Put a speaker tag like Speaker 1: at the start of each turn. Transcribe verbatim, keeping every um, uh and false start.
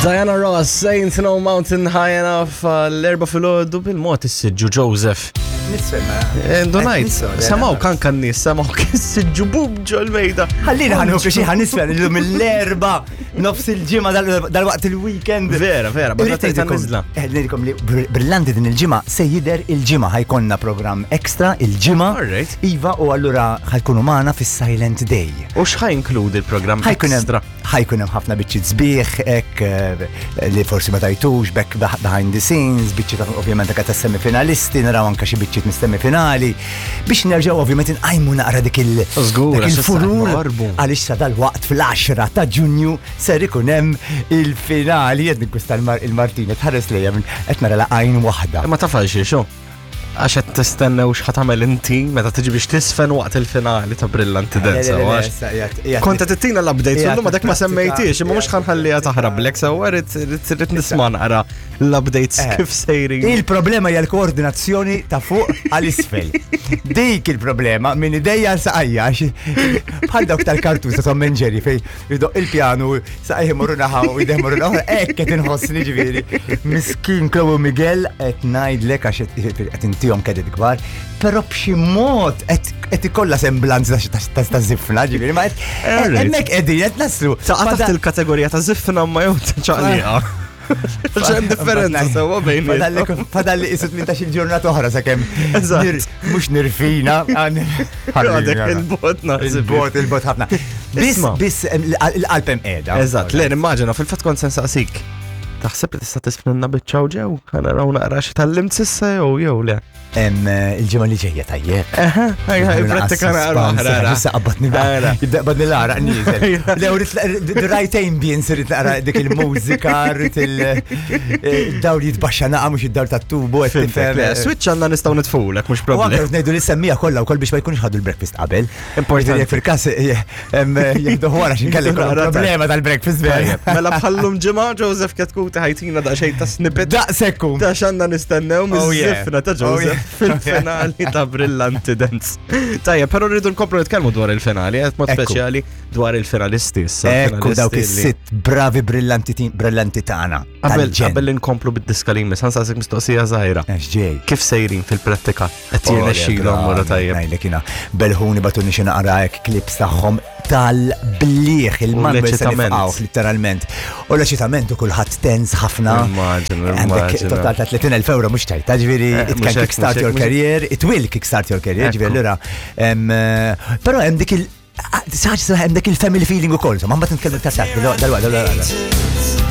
Speaker 1: Diana Ross, Ain't No Mountain High Enough, l-erba fil-ħodu bil-mot is-sidġu Joseph.
Speaker 2: Nisfema.
Speaker 1: Donajt, samaw kan kan nis, samaw is-sidġu bubġu l-mejda.
Speaker 2: Ħallina ħanħu xie ħanisfer l-lum l-erba nofs il-ġimma dal-waqt il-weekend.
Speaker 1: Vera, vera, bħadda tajta nizla.
Speaker 2: Nirikom li brillanti din il-ġimma se jider il-ġimma ħajkonna program ekstra il-ġimma. Iva u allura ħajkunu maħna fis-Silent Day.
Speaker 1: U xħaj inkludi il-program ekstra?
Speaker 2: ħajkunem ħafna biċċiet sbieħ, ek li forsi ma tajtux, back behind the scenes, biċċiet ovvjament ta' semifinalisti, naraw anka xi biċċiet mis-semifinali, biex nerġgħu ovvjament inqajmu naqra dik il-furur għaliex sa dal-waqt fl-għaxra ta' Ġunju ser ikun hemm il-finali qed nikkwista il-Martina tħares lejha qed nara laqajn waħda.
Speaker 1: Ma tafx xo? Għax qed tistennew x'ħat tagħmel inti meta tiġi biex tisfen waqt il-finali ta' Brillanti Dance. Kont qed tittina l-updates u llum dak ma semmejtix, imma mhux ħanħalliha taħrablek sewwa rid nisma' naqra l-updates kif sejrin.
Speaker 2: Il-problema hija l-koordinazzjoni ta' fuq għal isfel. Dik il-problema minn idejja għal saqajja bħal dawk tal-kartun ta' Tom and Jerry fejn jidoq il-pjanu saqajja imorru naħa u jdeh morru naħa hekk qed inħossni ġifieri. Miskin Chloe Miguel qed ngħidlek għax qed jom kedet kbar, pero b'xi mod qed ikollha semblanza ta' zifna, ġifieri ma qed hemmhekk qegħdin qed naslu.
Speaker 1: Sa taħt il-kategorija ta' zifna ma jew ċaqliqa. ċem differenza sewwa bejn.
Speaker 2: Fadalli qisu tmintax il-ġurnata oħra sakemm mhux nirfina.
Speaker 1: Għadek il-bot naħseb.
Speaker 2: Il-bot, il-bot ħafna. Biss biss il-qalb hemm qiegħda.
Speaker 1: Eżatt, le immaġina fil-fatt kont se nsaqsik. Taħseb li tista' tisfilna biċċaw ġew? Ħana raw naqra xi tallimt s'issa jew jew le.
Speaker 2: Hemm il-ġimgħa li ġejja tajjeb.
Speaker 1: Eħe, ejja, prattika naqra oħra.
Speaker 2: Issa qabadni baqra. Jibda qabadni l-ara nieżel. Le the right ambience irid naqra dik il-mużika, rid il-dawl jitbaxxa naqa' mhux id-dawl tat-tubu qed tifhem.
Speaker 1: Switch għandna nistgħu nitfulek mhux problema.
Speaker 2: Waqt ngħidu li semmija kollha wkoll biex ma jkunx ħadu l-breakfast qabel.
Speaker 1: Importanti
Speaker 2: jekk fil-każ jieħdu wara xi kellek problema tal-breakfast vera.
Speaker 1: Mela bħallum ġimgħa Joseph Katkuti ħajtina daqsxejn ta' snippet.
Speaker 2: Daqsekku.
Speaker 1: Da x'għandna nistennew miż-żifna ta' Joseph fil-finali ta' Brillanti Dance. Tajja, però rridu nkomplu nitkellmu dwar il-finali, qed mod speċjali dwar il-finalisti issa.
Speaker 2: Ekku dawk is-sitt bravi brillanti brillanti tagħna.
Speaker 1: Qabel nkomplu bid-diskalin mis ħansaqsik mistoqsija żgħira.
Speaker 2: Ġej.
Speaker 1: Kif sejrin fil-prattika? Qed jirnexxilhom wara tajjeb.
Speaker 2: Ngħidlek jiena belħuni batuni xi naqra hekk klips tagħhom tal-bliħ il-manbel se nifqgħu letteralment. U l-eċitament u kulħadd tens ħafna. Għandek total ta' tletin elf euro mhux tajt, ġifieri it can kickstart your career, it will kickstart your career, ġifieri allura però hemm dik il- hemm dik il-family feeling ukoll, ma mbagħad nitkellmu iktar tard dal-waqt.